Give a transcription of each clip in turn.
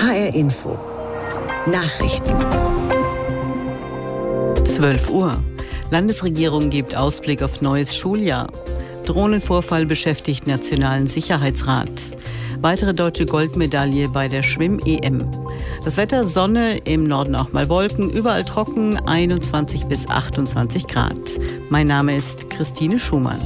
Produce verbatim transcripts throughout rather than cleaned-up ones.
H R Info. Nachrichten. zwölf Uhr. Landesregierung gibt Ausblick auf neues Schuljahr. Drohnenvorfall beschäftigt Nationalen Sicherheitsrat. Weitere deutsche Goldmedaille bei der Schwimm-E M. Das Wetter: Sonne, im Norden auch mal Wolken, überall trocken, einundzwanzig bis achtundzwanzig Grad. Mein Name ist Christine Schumann.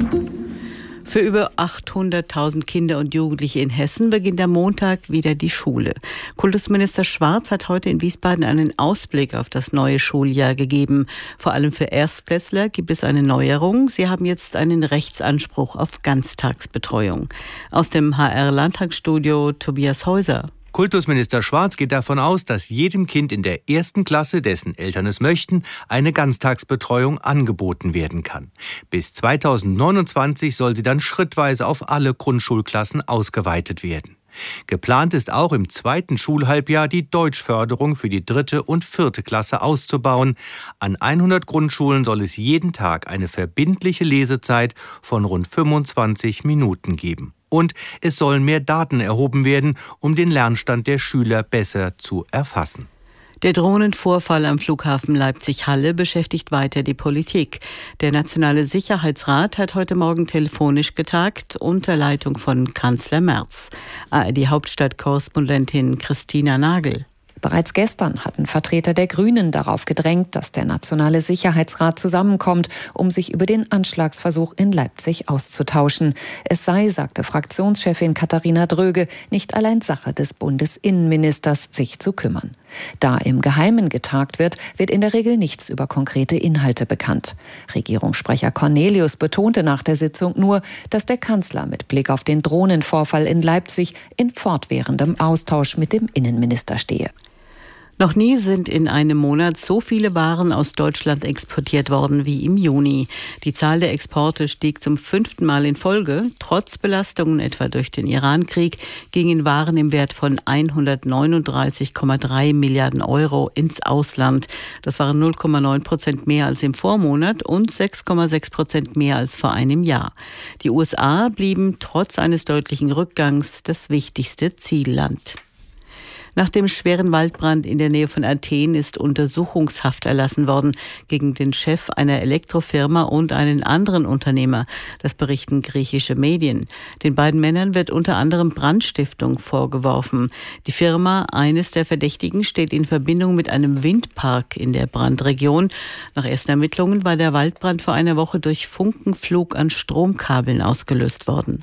Für über achthunderttausend Kinder und Jugendliche in Hessen beginnt am Montag wieder die Schule. Kultusminister Schwarz hat heute in Wiesbaden einen Ausblick auf das neue Schuljahr gegeben. Vor allem für Erstklässler gibt es eine Neuerung. Sie haben jetzt einen Rechtsanspruch auf Ganztagsbetreuung. Aus dem H R-Landtagsstudio Tobias Häuser. Kultusminister Schwarz geht davon aus, dass jedem Kind in der ersten Klasse, dessen Eltern es möchten, eine Ganztagsbetreuung angeboten werden kann. Bis zweitausendneunundzwanzig soll sie dann schrittweise auf alle Grundschulklassen ausgeweitet werden. Geplant ist auch im zweiten Schulhalbjahr die Deutschförderung für die dritte und vierte Klasse auszubauen. An hundert Grundschulen soll es jeden Tag eine verbindliche Lesezeit von rund fünfundzwanzig Minuten geben. Und es sollen mehr Daten erhoben werden, um den Lernstand der Schüler besser zu erfassen. Der Drohnenvorfall am Flughafen Leipzig-Halle beschäftigt weiter die Politik. Der Nationale Sicherheitsrat hat heute Morgen telefonisch getagt, unter Leitung von Kanzler Merz. A R D-Hauptstadtkorrespondentin Christina Nagel. Bereits gestern hatten Vertreter der Grünen darauf gedrängt, dass der Nationale Sicherheitsrat zusammenkommt, um sich über den Anschlagsversuch in Leipzig auszutauschen. Es sei, sagte Fraktionschefin Katharina Dröge, nicht allein Sache des Bundesinnenministers, sich zu kümmern. Da im Geheimen getagt wird, wird in der Regel nichts über konkrete Inhalte bekannt. Regierungssprecher Cornelius betonte nach der Sitzung nur, dass der Kanzler mit Blick auf den Drohnenvorfall in Leipzig in fortwährendem Austausch mit dem Innenminister stehe. Noch nie sind in einem Monat so viele Waren aus Deutschland exportiert worden wie im Juni. Die Zahl der Exporte stieg zum fünften Mal in Folge. Trotz Belastungen etwa durch den Iran-Krieg gingen Waren im Wert von hundertneununddreißig Komma drei Milliarden Euro ins Ausland. Das waren null Komma neun Prozent mehr als im Vormonat und sechs Komma sechs Prozent mehr als vor einem Jahr. Die U S A blieben trotz eines deutlichen Rückgangs das wichtigste Zielland. Nach dem schweren Waldbrand in der Nähe von Athen ist Untersuchungshaft erlassen worden gegen den Chef einer Elektrofirma und einen anderen Unternehmer. Das berichten griechische Medien. Den beiden Männern wird unter anderem Brandstiftung vorgeworfen. Die Firma, eines der Verdächtigen, steht in Verbindung mit einem Windpark in der Brandregion. Nach ersten Ermittlungen war der Waldbrand vor einer Woche durch Funkenflug an Stromkabeln ausgelöst worden.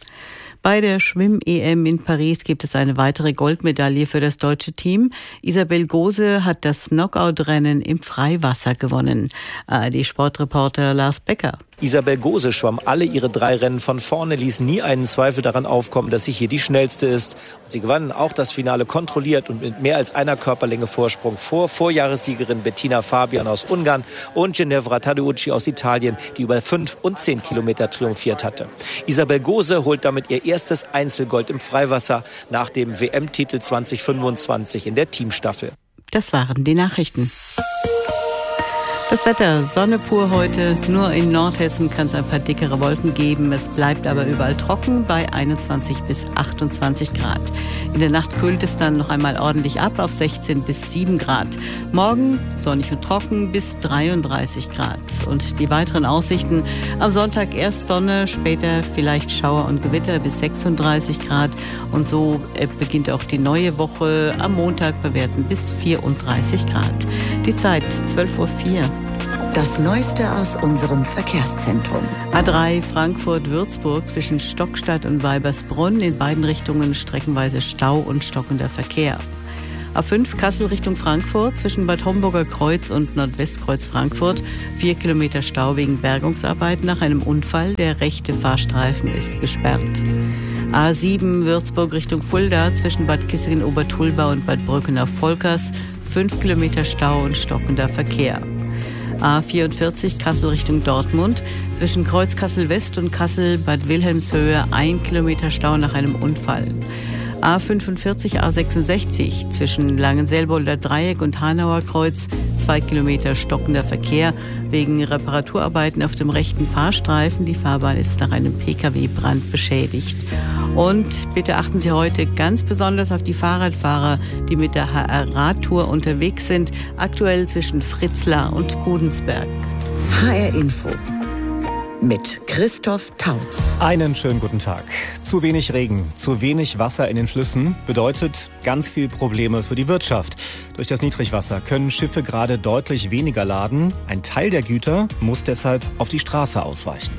Bei der Schwimm-E M in Paris gibt es eine weitere Goldmedaille für das deutsche Team. Isabel Gose hat das Knockout-Rennen im Freiwasser gewonnen. A R D-Sportreporter Lars Becker. Isabel Gose schwamm alle ihre drei Rennen von vorne, ließ nie einen Zweifel daran aufkommen, dass sie hier die schnellste ist. Und sie gewann auch das Finale kontrolliert und mit mehr als einer Körperlänge Vorsprung vor Vorjahressiegerin Bettina Fabian aus Ungarn und Ginevra Tadeucci aus Italien, die über fünf und zehn Kilometer triumphiert hatte. Isabel Gose holt damit ihr erstes Einzelgold im Freiwasser nach dem W M-Titel zwanzig fünfundzwanzig in der Teamstaffel. Das waren die Nachrichten. Das Wetter: Sonne pur heute. Nur in Nordhessen kann es ein paar dickere Wolken geben. Es bleibt aber überall trocken bei einundzwanzig bis achtundzwanzig Grad. In der Nacht kühlt es dann noch einmal ordentlich ab auf sechzehn bis sieben Grad. Morgen sonnig und trocken bis dreiunddreißig Grad. Und die weiteren Aussichten: am Sonntag erst Sonne, später vielleicht Schauer und Gewitter bis sechsunddreißig Grad. Und so beginnt auch die neue Woche. Am Montag bewerten bis vierunddreißig Grad. Die Zeit zwölf Uhr vier. Das Neueste aus unserem Verkehrszentrum. A drei Frankfurt-Würzburg zwischen Stockstadt und Weibersbrunn. In beiden Richtungen streckenweise Stau und stockender Verkehr. A fünf Kassel Richtung Frankfurt zwischen Bad Homburger Kreuz und Nordwestkreuz Frankfurt. Vier Kilometer Stau wegen Bergungsarbeiten nach einem Unfall. Der rechte Fahrstreifen ist gesperrt. A sieben Würzburg Richtung Fulda zwischen Bad Kissingen-Obertulba und Bad Brückenau-Volkers. Fünf Kilometer Stau und stockender Verkehr. A vierundvierzig Kassel Richtung Dortmund zwischen Kreuz Kassel-West und Kassel-Bad Wilhelmshöhe. Ein Kilometer Stau nach einem Unfall. A fünfundvierzig A sechsundsechzig zwischen Langenselbolder Dreieck und Hanauer Kreuz. Zwei Kilometer stockender Verkehr wegen Reparaturarbeiten auf dem rechten Fahrstreifen. Die Fahrbahn ist nach einem Pkw-Brand beschädigt. Und bitte achten Sie heute ganz besonders auf die Fahrradfahrer, die mit der H R-Radtour unterwegs sind, aktuell zwischen Fritzlar und Gudensberg. H R Info mit Christoph Tautz. Einen schönen guten Tag. Zu wenig Regen, zu wenig Wasser in den Flüssen bedeutet ganz viel Probleme für die Wirtschaft. Durch das Niedrigwasser können Schiffe gerade deutlich weniger laden. Ein Teil der Güter muss deshalb auf die Straße ausweichen.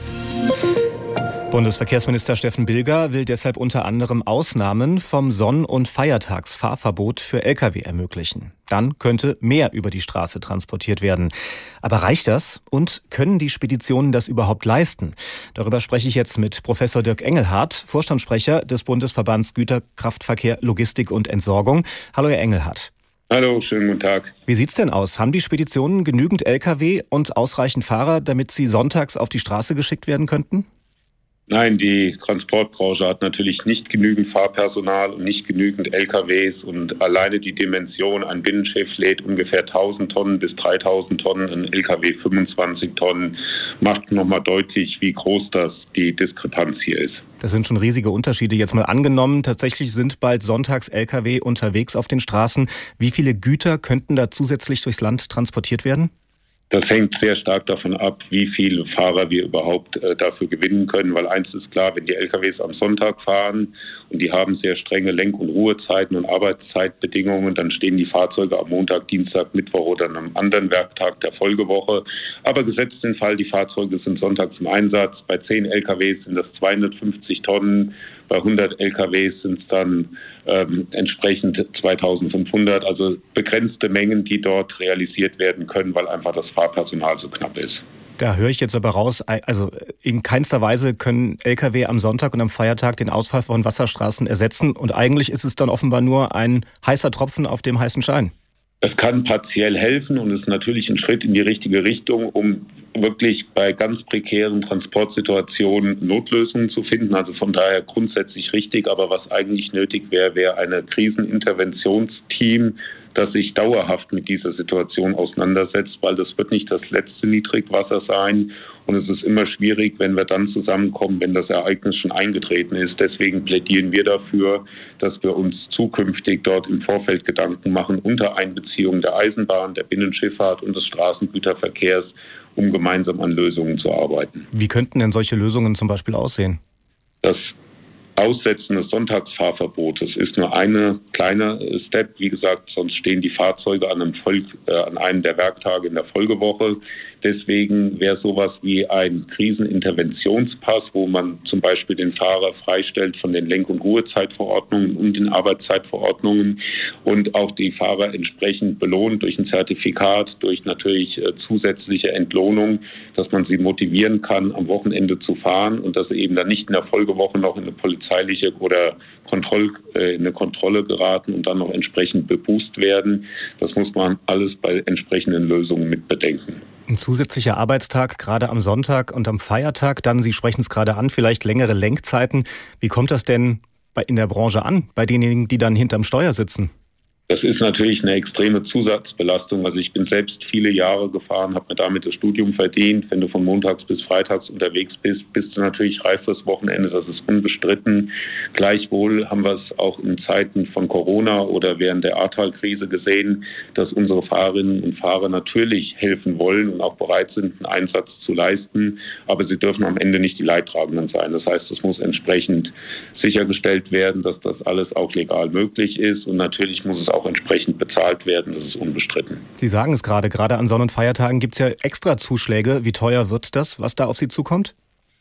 Bundesverkehrsminister Steffen Bilger will deshalb unter anderem Ausnahmen vom Sonn- und Feiertagsfahrverbot für L K W ermöglichen. Dann könnte mehr über die Straße transportiert werden. Aber reicht das? Und können die Speditionen das überhaupt leisten? Darüber spreche ich jetzt mit Professor Dirk Engelhardt, Vorstandssprecher des Bundesverbands Güterkraftverkehr, Logistik und Entsorgung. Hallo, Herr Engelhardt. Hallo, schönen guten Tag. Wie sieht's denn aus? Haben die Speditionen genügend L K W und ausreichend Fahrer, damit sie sonntags auf die Straße geschickt werden könnten? Nein, die Transportbranche hat natürlich nicht genügend Fahrpersonal und nicht genügend L K Ws und alleine die Dimension, ein Binnenschiff lädt ungefähr tausend Tonnen bis dreitausend Tonnen, ein L K W fünfundzwanzig Tonnen, macht nochmal deutlich, wie groß das die Diskrepanz hier ist. Das sind schon riesige Unterschiede. Jetzt mal angenommen, tatsächlich sind bald sonntags L K W unterwegs auf den Straßen. Wie viele Güter könnten da zusätzlich durchs Land transportiert werden? Das hängt sehr stark davon ab, wie viele Fahrer wir überhaupt äh, dafür gewinnen können, weil eins ist klar, wenn die L K Ws am Sonntag fahren und die haben sehr strenge Lenk- und Ruhezeiten und Arbeitszeitbedingungen, dann stehen die Fahrzeuge am Montag, Dienstag, Mittwoch oder an einem anderen Werktag der Folgewoche. Aber gesetzt den Fall, die Fahrzeuge sind sonntags im Einsatz. Bei zehn L K Ws sind das zweihundertfünfzig Tonnen, bei hundert L K Ws sind es dann ähm, entsprechend zweitausendfünfhundert, also begrenzte Mengen, die dort realisiert werden können, weil einfach das Fahrpersonal so knapp ist. Da höre ich jetzt aber raus, also in keinster Weise können L K W am Sonntag und am Feiertag den Ausfall von Wasserstraßen ersetzen und eigentlich ist es dann offenbar nur ein heißer Tropfen auf dem heißen Stein. Es kann partiell helfen und ist natürlich ein Schritt in die richtige Richtung, um wirklich bei ganz prekären Transportsituationen Notlösungen zu finden. Also von daher grundsätzlich richtig. Aber was eigentlich nötig wäre, wäre ein Kriseninterventionsteam, das sich dauerhaft mit dieser Situation auseinandersetzt, weil das wird nicht das letzte Niedrigwasser sein. Und es ist immer schwierig, wenn wir dann zusammenkommen, wenn das Ereignis schon eingetreten ist. Deswegen plädieren wir dafür, dass wir uns zukünftig dort im Vorfeld Gedanken machen, unter Einbeziehung der Eisenbahn, der Binnenschifffahrt und des Straßengüterverkehrs, um gemeinsam an Lösungen zu arbeiten. Wie könnten denn solche Lösungen zum Beispiel aussehen? Das Aussetzen des Sonntagsfahrverbotes ist nur eine kleine Step. Wie gesagt, sonst stehen die Fahrzeuge an einem, Voll, äh, an einem der Werktage in der Folgewoche. Deswegen wäre sowas wie ein Kriseninterventionspass, wo man zum Beispiel den Fahrer freistellt von den Lenk- und Ruhezeitverordnungen und den Arbeitszeitverordnungen und auch die Fahrer entsprechend belohnt durch ein Zertifikat, durch natürlich äh, zusätzliche Entlohnung, dass man sie motivieren kann, am Wochenende zu fahren und dass sie eben dann nicht in der Folgewoche noch in eine polizeiliche oder Kontroll, äh, in eine Kontrolle geraten und dann noch entsprechend bebußt werden. Das muss man alles bei entsprechenden Lösungen mit bedenken. Ein zusätzlicher Arbeitstag, gerade am Sonntag und am Feiertag, dann, Sie sprechen es gerade an, vielleicht längere Lenkzeiten. Wie kommt das denn bei, in der Branche an, bei denjenigen, die dann hinterm Steuer sitzen? Das ist natürlich eine extreme Zusatzbelastung. Also ich bin selbst viele Jahre gefahren, habe mir damit das Studium verdient. Wenn du von montags bis freitags unterwegs bist, bist du natürlich reif fürs Wochenende. Das ist unbestritten. Gleichwohl haben wir es auch in Zeiten von Corona oder während der Ahrtal-Krise gesehen, dass unsere Fahrerinnen und Fahrer natürlich helfen wollen und auch bereit sind, einen Einsatz zu leisten. Aber sie dürfen am Ende nicht die Leidtragenden sein. Das heißt, es muss entsprechend sichergestellt werden, dass das alles auch legal möglich ist. Und natürlich muss es auch entsprechend bezahlt werden, das ist unbestritten. Sie sagen es gerade, gerade an Sonn- und Feiertagen gibt es ja extra Zuschläge. Wie teuer wird das, was da auf Sie zukommt?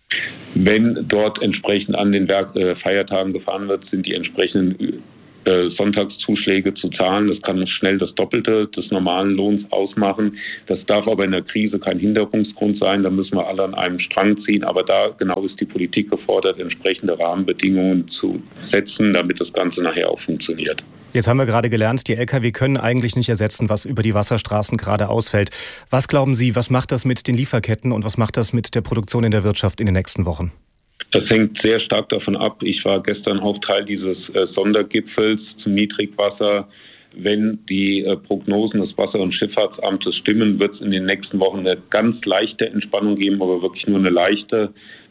Wenn dort entsprechend an den Werk- äh, Feiertagen gefahren wird, sind die entsprechenden äh, Sonntagszuschläge zu zahlen. Das kann schnell das Doppelte des normalen Lohns ausmachen. Das darf aber in der Krise kein Hinderungsgrund sein. Da müssen wir alle an einem Strang ziehen. Aber da genau ist die Politik gefordert, entsprechende Rahmenbedingungen zu setzen, damit das Ganze nachher auch funktioniert. Jetzt haben wir gerade gelernt, die L K W können eigentlich nicht ersetzen, was über die Wasserstraßen gerade ausfällt. Was glauben Sie, was macht das mit den Lieferketten und was macht das mit der Produktion in der Wirtschaft in den nächsten Wochen? Das hängt sehr stark davon ab. Ich war gestern auch Teil dieses äh, Sondergipfels zum Niedrigwasser. Wenn die äh, Prognosen des Wasser- und Schifffahrtsamtes stimmen, wird es in den nächsten Wochen eine ganz leichte Entspannung geben, aber wirklich nur eine leichte.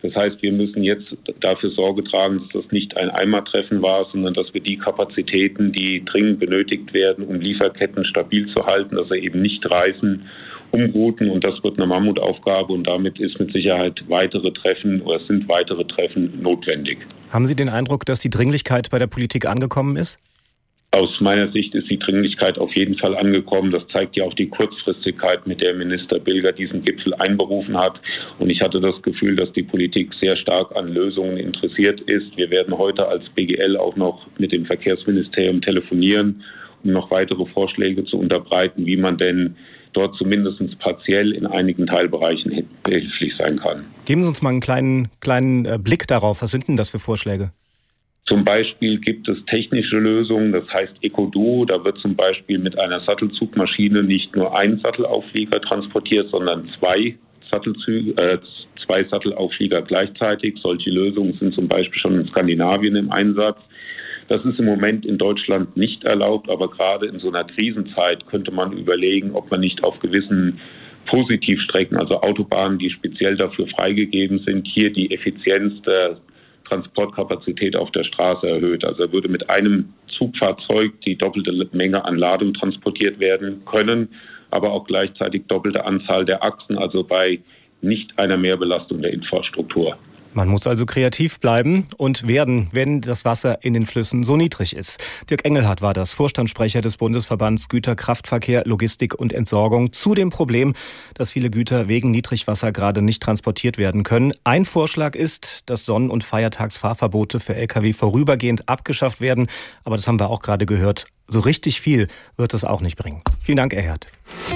Das heißt, wir müssen jetzt dafür Sorge tragen, dass das nicht ein Einmaltreffen war, sondern dass wir die Kapazitäten, die dringend benötigt werden, um Lieferketten stabil zu halten, dass sie eben nicht reißen, umrouten. Und das wird eine Mammutaufgabe und damit ist mit Sicherheit weitere Treffen oder sind weitere Treffen notwendig. Haben Sie den Eindruck, dass die Dringlichkeit bei der Politik angekommen ist? Aus meiner Sicht ist die Dringlichkeit auf jeden Fall angekommen. Das zeigt ja auch die Kurzfristigkeit, mit der Minister Bilger diesen Gipfel einberufen hat. Und ich hatte das Gefühl, dass die Politik sehr stark an Lösungen interessiert ist. Wir werden heute als B G L auch noch mit dem Verkehrsministerium telefonieren, um noch weitere Vorschläge zu unterbreiten, wie man denn dort zumindest partiell in einigen Teilbereichen behilflich sein kann. Geben Sie uns mal einen kleinen, kleinen Blick darauf. Was sind denn das für Vorschläge? Zum Beispiel gibt es technische Lösungen, das heißt Ecoduo. Da wird zum Beispiel mit einer Sattelzugmaschine nicht nur ein Sattelauflieger transportiert, sondern zwei Sattelzüge, äh, zwei Sattelauflieger gleichzeitig. Solche Lösungen sind zum Beispiel schon in Skandinavien im Einsatz. Das ist im Moment in Deutschland nicht erlaubt, aber gerade in so einer Krisenzeit könnte man überlegen, ob man nicht auf gewissen Positivstrecken, also Autobahnen, die speziell dafür freigegeben sind, hier die Effizienz der Transportkapazität auf der Straße erhöht. Also würde mit einem Zugfahrzeug die doppelte Menge an Ladung transportiert werden können, aber auch gleichzeitig doppelte Anzahl der Achsen, also bei nicht einer Mehrbelastung der Infrastruktur. Man muss also kreativ bleiben und werden, wenn das Wasser in den Flüssen so niedrig ist. Dirk Engelhardt war das, Vorstandssprecher des Bundesverbands Güterkraftverkehr, Logistik und Entsorgung, zu dem Problem, dass viele Güter wegen Niedrigwasser gerade nicht transportiert werden können. Ein Vorschlag ist, dass Sonn- und Feiertagsfahrverbote für L K W vorübergehend abgeschafft werden. Aber das haben wir auch gerade gehört. So richtig viel wird es auch nicht bringen. Vielen Dank, Erhard.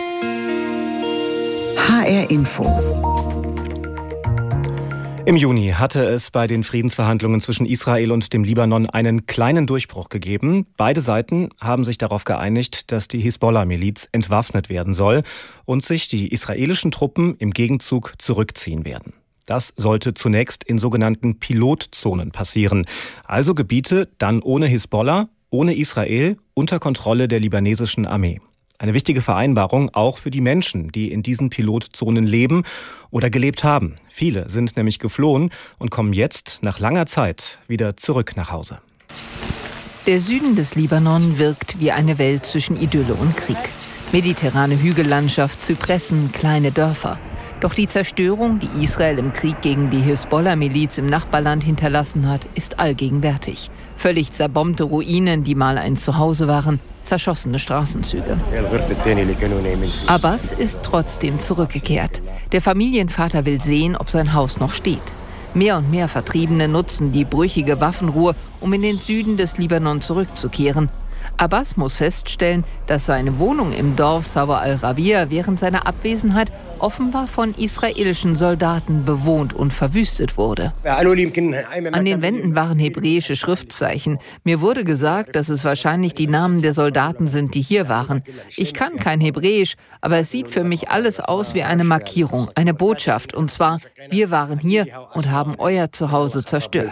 H R Info. Im Juni hatte es bei den Friedensverhandlungen zwischen Israel und dem Libanon einen kleinen Durchbruch gegeben. Beide Seiten haben sich darauf geeinigt, dass die Hisbollah-Miliz entwaffnet werden soll und sich die israelischen Truppen im Gegenzug zurückziehen werden. Das sollte zunächst in sogenannten Pilotzonen passieren, also Gebiete dann ohne Hisbollah, ohne Israel, unter Kontrolle der libanesischen Armee. Eine wichtige Vereinbarung auch für die Menschen, die in diesen Pilotzonen leben oder gelebt haben. Viele sind nämlich geflohen und kommen jetzt nach langer Zeit wieder zurück nach Hause. Der Süden des Libanon wirkt wie eine Welt zwischen Idylle und Krieg. Mediterrane Hügellandschaft, Zypressen, kleine Dörfer. Doch die Zerstörung, die Israel im Krieg gegen die Hisbollah-Miliz im Nachbarland hinterlassen hat, ist allgegenwärtig. Völlig zerbombte Ruinen, die mal ein Zuhause waren, zerschossene Straßenzüge. Abbas ist trotzdem zurückgekehrt. Der Familienvater will sehen, ob sein Haus noch steht. Mehr und mehr Vertriebene nutzen die brüchige Waffenruhe, um in den Süden des Libanon zurückzukehren. Abbas muss feststellen, dass seine Wohnung im Dorf Sawa al-Rabia während seiner Abwesenheit offenbar von israelischen Soldaten bewohnt und verwüstet wurde. An den Wänden waren hebräische Schriftzeichen. Mir wurde gesagt, dass es wahrscheinlich die Namen der Soldaten sind, die hier waren. Ich kann kein Hebräisch, aber es sieht für mich alles aus wie eine Markierung, eine Botschaft. Und zwar, wir waren hier und haben euer Zuhause zerstört.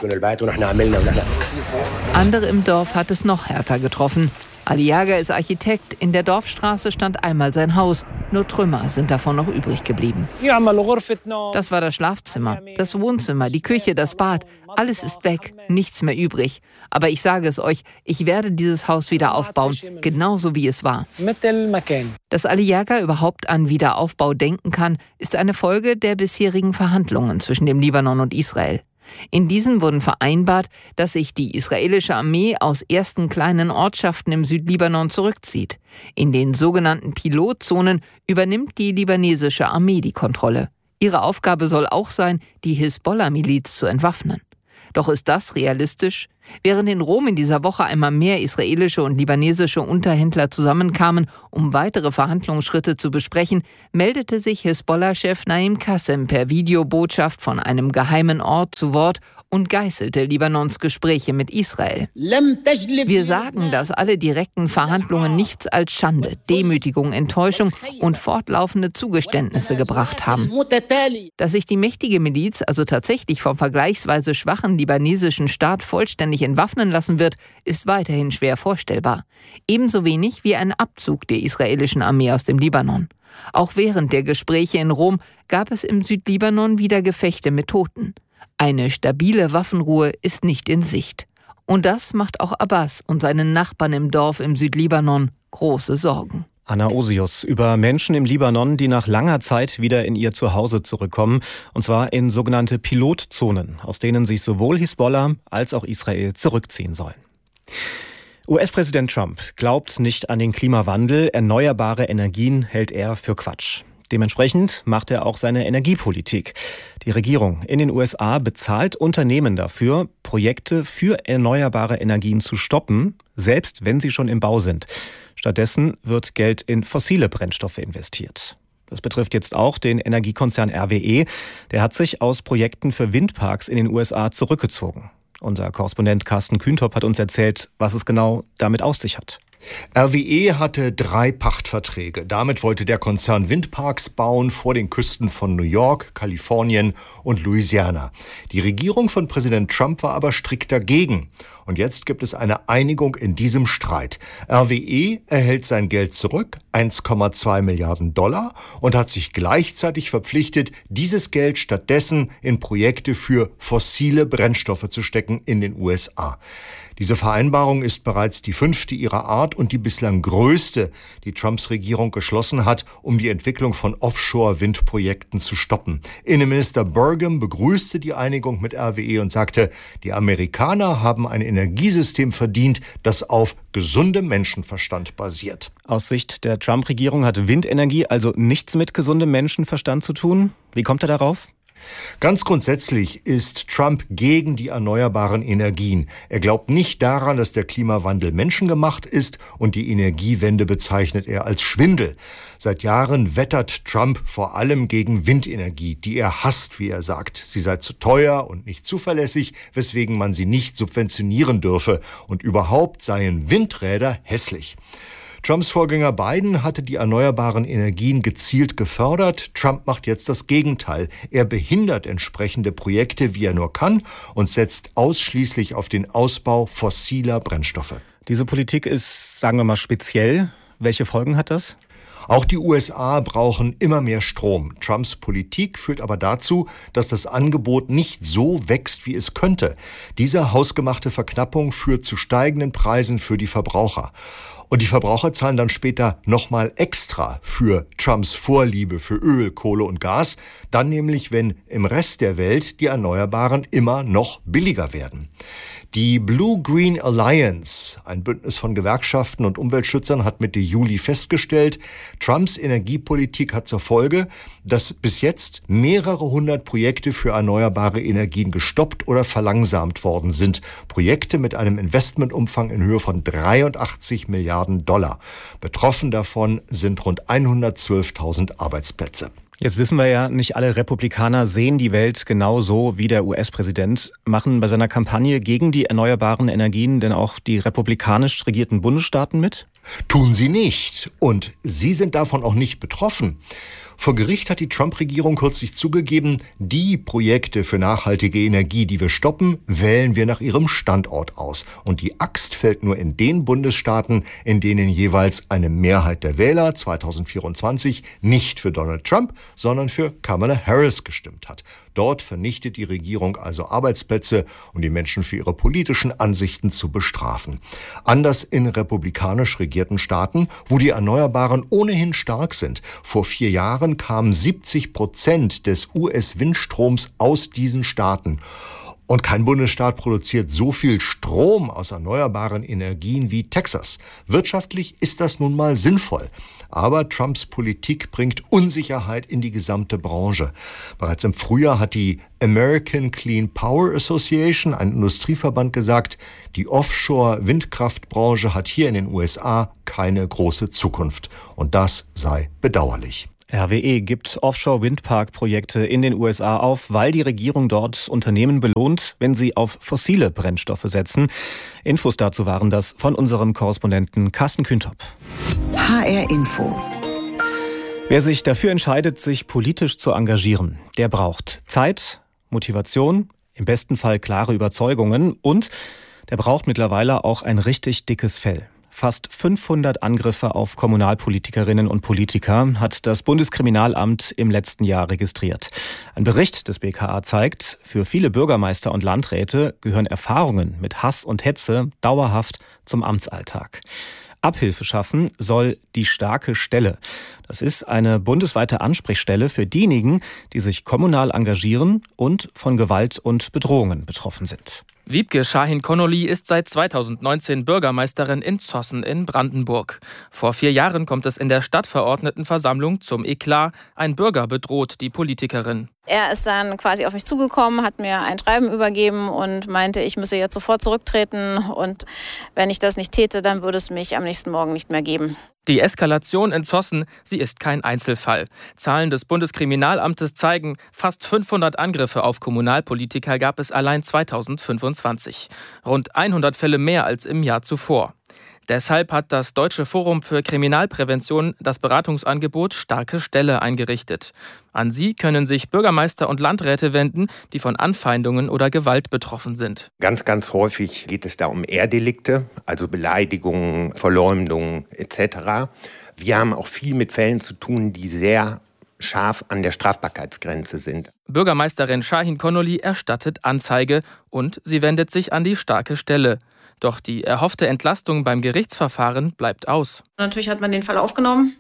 Andere im Dorf hat es noch härter getroffen. Ali Jager ist Architekt. In der Dorfstraße stand einmal sein Haus. Nur Trümmer sind davon noch übrig geblieben. Das war das Schlafzimmer, das Wohnzimmer, die Küche, das Bad. Alles ist weg, nichts mehr übrig. Aber ich sage es euch, ich werde dieses Haus wieder aufbauen, genauso wie es war. Dass Ali Jager überhaupt an Wiederaufbau denken kann, ist eine Folge der bisherigen Verhandlungen zwischen dem Libanon und Israel. In diesen wurden vereinbart, dass sich die israelische Armee aus ersten kleinen Ortschaften im Südlibanon zurückzieht. In den sogenannten Pilotzonen übernimmt die libanesische Armee die Kontrolle. Ihre Aufgabe soll auch sein, die Hisbollah-Miliz zu entwaffnen. Doch ist das realistisch? Während in Rom in dieser Woche einmal mehr israelische und libanesische Unterhändler zusammenkamen, um weitere Verhandlungsschritte zu besprechen, meldete sich Hisbollah-Chef Naim Qassem per Videobotschaft von einem geheimen Ort zu Wort und geißelte Libanons Gespräche mit Israel. Wir sagen, dass alle direkten Verhandlungen nichts als Schande, Demütigung, Enttäuschung und fortlaufende Zugeständnisse gebracht haben. Dass sich die mächtige Miliz also tatsächlich vom vergleichsweise schwachen libanesischen Staat vollständig entwaffnen lassen wird, ist weiterhin schwer vorstellbar. Ebenso wenig wie ein Abzug der israelischen Armee aus dem Libanon. Auch während der Gespräche in Rom gab es im Südlibanon wieder Gefechte mit Toten. Eine stabile Waffenruhe ist nicht in Sicht. Und das macht auch Abbas und seinen Nachbarn im Dorf im Südlibanon große Sorgen. Anna Osius über Menschen im Libanon, die nach langer Zeit wieder in ihr Zuhause zurückkommen. Und zwar in sogenannte Pilotzonen, aus denen sich sowohl Hisbollah als auch Israel zurückziehen sollen. U S-Präsident Trump glaubt nicht an den Klimawandel. Erneuerbare Energien hält er für Quatsch. Dementsprechend macht er auch seine Energiepolitik. Die Regierung in den U S A bezahlt Unternehmen dafür, Projekte für erneuerbare Energien zu stoppen, selbst wenn sie schon im Bau sind. Stattdessen wird Geld in fossile Brennstoffe investiert. Das betrifft jetzt auch den Energiekonzern R W E. Der hat sich aus Projekten für Windparks in den U S A zurückgezogen. Unser Korrespondent Carsten Kühntop hat uns erzählt, was es genau damit auf sich hat. R W E hatte drei Pachtverträge. Damit wollte der Konzern Windparks bauen vor den Küsten von New York, Kalifornien und Louisiana. Die Regierung von Präsident Trump war aber strikt dagegen. Und jetzt gibt es eine Einigung in diesem Streit. R W E erhält sein Geld zurück, eins Komma zwei Milliarden Dollar, und hat sich gleichzeitig verpflichtet, dieses Geld stattdessen in Projekte für fossile Brennstoffe zu stecken in den U S A. Diese Vereinbarung ist bereits die fünfte ihrer Art und die bislang größte, die Trumps Regierung geschlossen hat, um die Entwicklung von Offshore-Windprojekten zu stoppen. Innenminister Burgum begrüßte die Einigung mit R W E und sagte, die Amerikaner haben ein Energiesystem verdient, das auf gesundem Menschenverstand basiert. Aus Sicht der Trump-Regierung hat Windenergie also nichts mit gesundem Menschenverstand zu tun. Wie kommt er darauf? Ganz grundsätzlich ist Trump gegen die erneuerbaren Energien. Er glaubt nicht daran, dass der Klimawandel menschengemacht ist, und die Energiewende bezeichnet er als Schwindel. Seit Jahren wettert Trump vor allem gegen Windenergie, die er hasst, wie er sagt. Sie sei zu teuer und nicht zuverlässig, weswegen man sie nicht subventionieren dürfe. Und überhaupt seien Windräder hässlich. Trumps Vorgänger Biden hatte die erneuerbaren Energien gezielt gefördert. Trump macht jetzt das Gegenteil. Er behindert entsprechende Projekte, wie er nur kann, und setzt ausschließlich auf den Ausbau fossiler Brennstoffe. Diese Politik ist, sagen wir mal, speziell. Welche Folgen hat das? Auch die U S A brauchen immer mehr Strom. Trumps Politik führt aber dazu, dass das Angebot nicht so wächst, wie es könnte. Diese hausgemachte Verknappung führt zu steigenden Preisen für die Verbraucher. Und die Verbraucher zahlen dann später nochmal extra für Trumps Vorliebe für Öl, Kohle und Gas. Dann nämlich, wenn im Rest der Welt die Erneuerbaren immer noch billiger werden. Die Blue-Green Alliance, ein Bündnis von Gewerkschaften und Umweltschützern, hat Mitte Juli festgestellt, Trumps Energiepolitik hat zur Folge, dass bis jetzt mehrere hundert Projekte für erneuerbare Energien gestoppt oder verlangsamt worden sind. Projekte mit einem Investmentumfang in Höhe von dreiundachtzig Milliarden Dollar. Betroffen davon sind rund hundertzwölftausend Arbeitsplätze. Jetzt wissen wir ja, nicht alle Republikaner sehen die Welt genau so wie der U S-Präsident. Machen bei seiner Kampagne gegen die erneuerbaren Energien denn auch die republikanisch regierten Bundesstaaten mit? Tun sie nicht. Und sie sind davon auch nicht betroffen. Vor Gericht hat die Trump-Regierung kürzlich zugegeben, die Projekte für nachhaltige Energie, die wir stoppen, wählen wir nach ihrem Standort aus. Und die Axt fällt nur in den Bundesstaaten, in denen jeweils eine Mehrheit der Wähler zweitausendvierundzwanzig nicht für Donald Trump, sondern für Kamala Harris gestimmt hat. Dort vernichtet die Regierung also Arbeitsplätze, um die Menschen für ihre politischen Ansichten zu bestrafen. Anders in republikanisch regierten Staaten, wo die Erneuerbaren ohnehin stark sind. Vor vier Jahren kamen siebzig Prozent des U S-Windstroms aus diesen Staaten. Und kein Bundesstaat produziert so viel Strom aus erneuerbaren Energien wie Texas. Wirtschaftlich ist das nun mal sinnvoll. Aber Trumps Politik bringt Unsicherheit in die gesamte Branche. Bereits im Frühjahr hat die American Clean Power Association, ein Industrieverband, gesagt, die Offshore-Windkraftbranche hat hier in den U S A keine große Zukunft. Und das sei bedauerlich. R W E gibt Offshore-Windpark-Projekte in den U S A auf, weil die Regierung dort Unternehmen belohnt, wenn sie auf fossile Brennstoffe setzen. Infos dazu waren das von unserem Korrespondenten Carsten Kühntop. H R Info. Wer sich dafür entscheidet, sich politisch zu engagieren, der braucht Zeit, Motivation, im besten Fall klare Überzeugungen und der braucht mittlerweile auch ein richtig dickes Fell. Fast fünfhundert Angriffe auf Kommunalpolitikerinnen und Politiker hat das Bundeskriminalamt im letzten Jahr registriert. Ein Bericht des B K A zeigt, für viele Bürgermeister und Landräte gehören Erfahrungen mit Hass und Hetze dauerhaft zum Amtsalltag. Abhilfe schaffen soll die starke Stelle. Das ist eine bundesweite Ansprechstelle für diejenigen, die sich kommunal engagieren und von Gewalt und Bedrohungen betroffen sind. Wiebke Schahin-Connolly ist seit zweitausendneunzehn Bürgermeisterin in Zossen in Brandenburg. Vor vier Jahren kommt es in der Stadtverordnetenversammlung zum Eklat. Ein Bürger bedroht die Politikerin. Er ist dann quasi auf mich zugekommen, hat mir ein Schreiben übergeben und meinte, ich müsse jetzt sofort zurücktreten. Und wenn ich das nicht täte, dann würde es mich am nächsten Morgen nicht mehr geben. Die Eskalation in Zossen, sie ist kein Einzelfall. Zahlen des Bundeskriminalamtes zeigen, fast fünfhundert Angriffe auf Kommunalpolitiker gab es allein zweitausendfünfundzwanzig. Rund hundert Fälle mehr als im Jahr zuvor. Deshalb hat das Deutsche Forum für Kriminalprävention das Beratungsangebot Starke Stelle eingerichtet. An sie können sich Bürgermeister und Landräte wenden, die von Anfeindungen oder Gewalt betroffen sind. Ganz, ganz häufig geht es da um Ehrdelikte, also Beleidigungen, Verleumdungen et cetera. Wir haben auch viel mit Fällen zu tun, die sehr scharf an der Strafbarkeitsgrenze sind. Bürgermeisterin Schahin-Connolly erstattet Anzeige und sie wendet sich an die Starke Stelle. Doch die erhoffte Entlastung beim Gerichtsverfahren bleibt aus. Natürlich hat man den Fall aufgenommen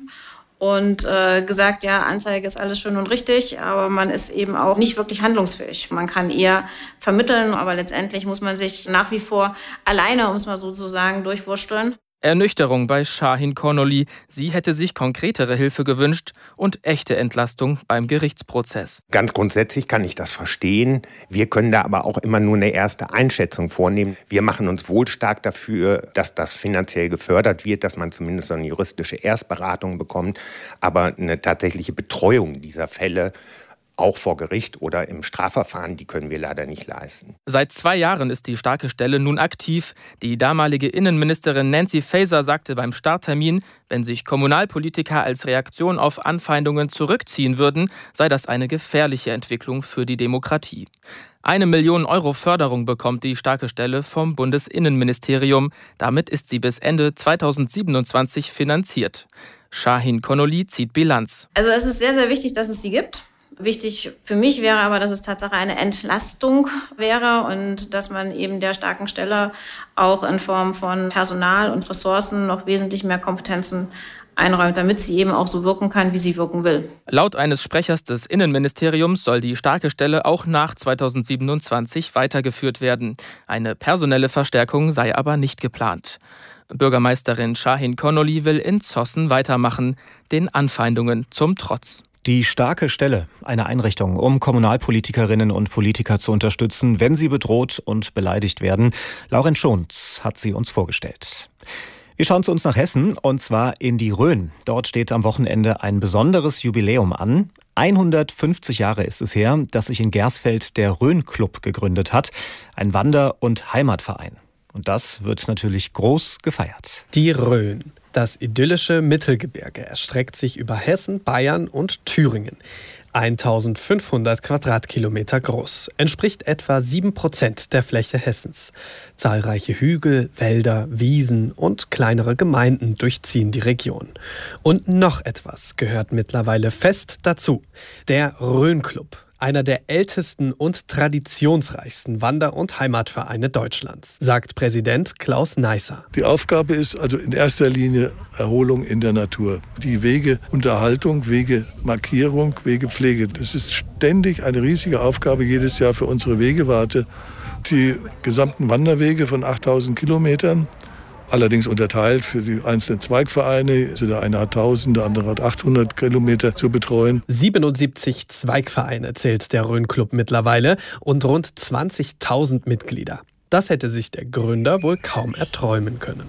und äh, gesagt, ja, Anzeige ist alles schön und richtig, aber man ist eben auch nicht wirklich handlungsfähig. Man kann eher vermitteln, aber letztendlich muss man sich nach wie vor alleine, um es mal so zu sagen, durchwursteln. Ernüchterung bei Schahin-Connolly. Sie hätte sich konkretere Hilfe gewünscht und echte Entlastung beim Gerichtsprozess. Ganz grundsätzlich kann ich das verstehen. Wir können da aber auch immer nur eine erste Einschätzung vornehmen. Wir machen uns wohl stark dafür, dass das finanziell gefördert wird, dass man zumindest eine juristische Erstberatung bekommt. Aber eine tatsächliche Betreuung dieser Fälle, auch vor Gericht oder im Strafverfahren, die können wir leider nicht leisten. Seit zwei Jahren ist die Starke Stelle nun aktiv. Die damalige Innenministerin Nancy Faeser sagte beim Starttermin, wenn sich Kommunalpolitiker als Reaktion auf Anfeindungen zurückziehen würden, sei das eine gefährliche Entwicklung für die Demokratie. Eine Million Euro Förderung bekommt die Starke Stelle vom Bundesinnenministerium. Damit ist sie bis Ende zweitausendsiebenundzwanzig finanziert. Schahin-Connolly zieht Bilanz. Also es ist sehr, sehr wichtig, dass es sie gibt. Wichtig für mich wäre aber, dass es tatsächlich eine Entlastung wäre und dass man eben der Starken Stelle auch in Form von Personal und Ressourcen noch wesentlich mehr Kompetenzen einräumt, damit sie eben auch so wirken kann, wie sie wirken will. Laut eines Sprechers des Innenministeriums soll die Starke Stelle auch nach zweitausendsiebenundzwanzig weitergeführt werden. Eine personelle Verstärkung sei aber nicht geplant. Bürgermeisterin Schahin-Connolly will in Zossen weitermachen, den Anfeindungen zum Trotz. Die Starke Stelle, eine Einrichtung, um Kommunalpolitikerinnen und Politiker zu unterstützen, wenn sie bedroht und beleidigt werden. Lauren Schunz hat sie uns vorgestellt. Wir schauen zu uns nach Hessen, und zwar in die Rhön. Dort steht am Wochenende ein besonderes Jubiläum an. hundertfünfzig Jahre ist es her, dass sich in Gersfeld der Rhön-Club gegründet hat, ein Wander- und Heimatverein. Und das wird natürlich groß gefeiert. Die Rhön. Das idyllische Mittelgebirge erstreckt sich über Hessen, Bayern und Thüringen. eintausendfünfhundert Quadratkilometer groß, entspricht etwa sieben Prozent der Fläche Hessens. Zahlreiche Hügel, Wälder, Wiesen und kleinere Gemeinden durchziehen die Region. Und noch etwas gehört mittlerweile fest dazu: der Rhön-Club. Einer der ältesten und traditionsreichsten Wander- und Heimatvereine Deutschlands, sagt Präsident Klaus Neisser. Die Aufgabe ist also in erster Linie Erholung in der Natur. Die Wegeunterhaltung, Wegemarkierung, Wegepflege. Das ist ständig eine riesige Aufgabe jedes Jahr für unsere Wegewarte. Die gesamten Wanderwege von achttausend Kilometern, allerdings unterteilt für die einzelnen Zweigvereine. Also der eine hat tausend, der andere hat achthundert Kilometer zu betreuen. siebenundsiebzig Zweigvereine zählt der Rhön-Club mittlerweile und rund zwanzigtausend Mitglieder. Das hätte sich der Gründer wohl kaum erträumen können.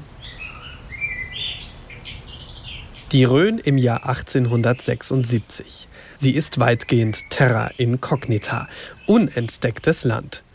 Die Rhön im Jahr achtzehnhundertsechsundsiebzig. Sie ist weitgehend terra incognita, unentdecktes Land.